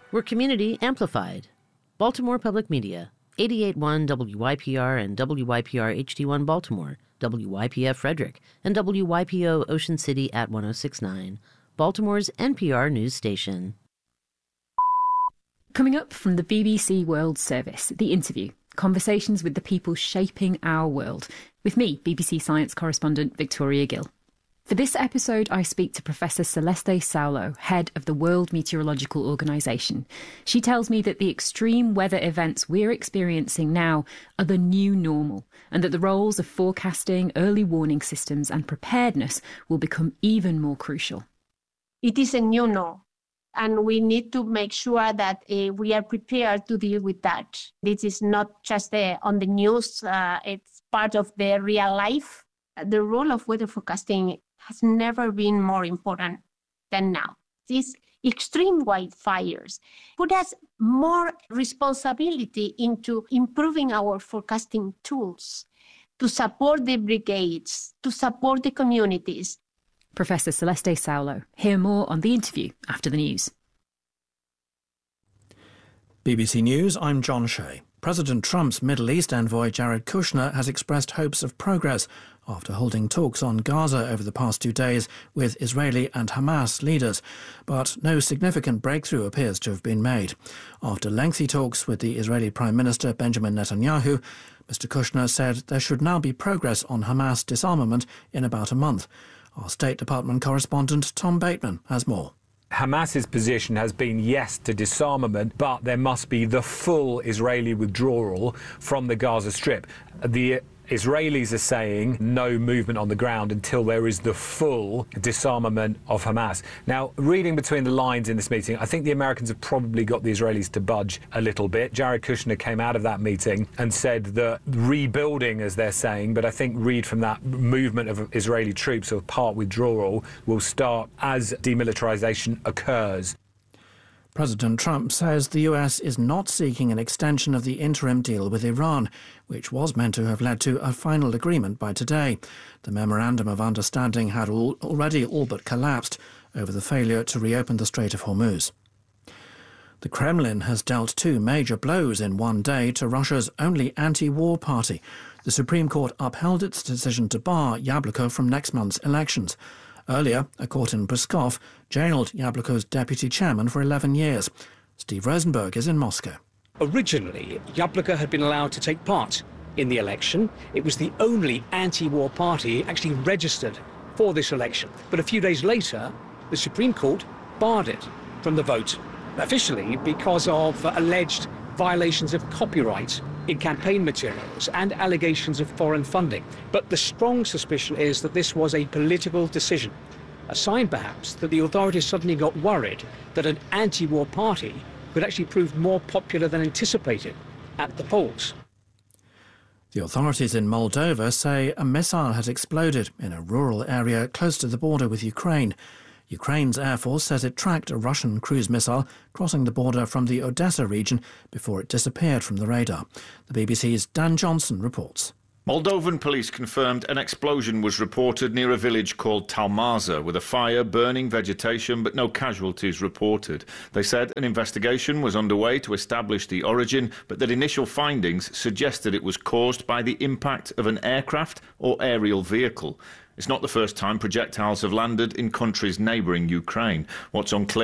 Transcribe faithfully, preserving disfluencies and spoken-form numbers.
We're community amplified. Baltimore Public Media, eighty-eight point one W Y P R and W Y P R H D one Baltimore, W Y P F Frederick, and W Y P O Ocean City at one oh six point nine, Baltimore's N P R news station. Coming up from the B B C World Service, The Interview, conversations with the people shaping our world, with me, B B C Science correspondent Victoria Gill. For this episode, I speak to Professor Celeste Saulo, head of the World Meteorological Organization. She tells me that the extreme weather events we're experiencing now are the new normal, and that the roles of forecasting, early warning systems and preparedness will become even more crucial. It is a new norm, and we need to make sure that uh, we are prepared to deal with that. This is not just uh, on the news, uh, it's part of the real life. The role of weather forecasting has never been more important than now. These extreme wildfires put us more responsibility into improving our forecasting tools to support the brigades, to support the communities. Professor Celeste Saulo. Hear more on The Interview after the news. B B C News, I'm John Shea. President Trump's Middle East envoy Jared Kushner has expressed hopes of progress after holding talks on Gaza over the past two days with Israeli and Hamas leaders. But no significant breakthrough appears to have been made. After lengthy talks with the Israeli Prime Minister Benjamin Netanyahu, Mister Kushner said there should now be progress on Hamas disarmament in about a month. Our State Department correspondent Tom Bateman has more. Hamas's position has been yes to disarmament, but there must be the full Israeli withdrawal from the Gaza Strip. The Israelis are saying no movement on the ground until there is the full disarmament of Hamas. Now, reading between the lines in this meeting, I think the Americans have probably got the Israelis to budge a little bit. Jared Kushner came out of that meeting and said that rebuilding, as they're saying, but I think read from that movement of Israeli troops or part withdrawal will start as demilitarization occurs. President Trump says the U S is not seeking an extension of the interim deal with Iran, which was meant to have led to a final agreement by today. The memorandum of understanding had all, already all but collapsed over the failure to reopen the Strait of Hormuz. The Kremlin has dealt two major blows in one day to Russia's only anti-war party. The Supreme Court upheld its decision to bar Yabloko from next month's elections. Earlier, a court in Pskov jailed Yabloko's deputy chairman for eleven years. Steve Rosenberg is in Moscow. Originally, Yabloko had been allowed to take part in the election. It was the only anti-war party actually registered for this election. But a few days later, the Supreme Court barred it from the vote, officially because of alleged violations of copyright in campaign materials and allegations of foreign funding. But the strong suspicion is that this was a political decision, a sign perhaps that the authorities suddenly got worried that an anti-war party could actually prove more popular than anticipated at the polls. The authorities in Moldova say a missile has exploded in a rural area close to the border with Ukraine. Ukraine's Air Force says it tracked a Russian cruise missile crossing the border from the Odessa region before it disappeared from the radar. The B B C's Dan Johnson reports. Moldovan police confirmed an explosion was reported near a village called Talmaza, with a fire burning vegetation but no casualties reported. They said an investigation was underway to establish the origin, but that initial findings suggested it was caused by the impact of an aircraft or aerial vehicle. It's not the first time projectiles have landed in countries neighbouring Ukraine. What's unclear